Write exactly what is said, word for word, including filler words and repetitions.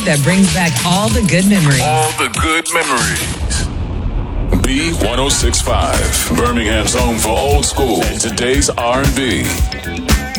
that brings back all the good memories. All the good memories. B one oh six point five, Birmingham's home for old school and today's R and B.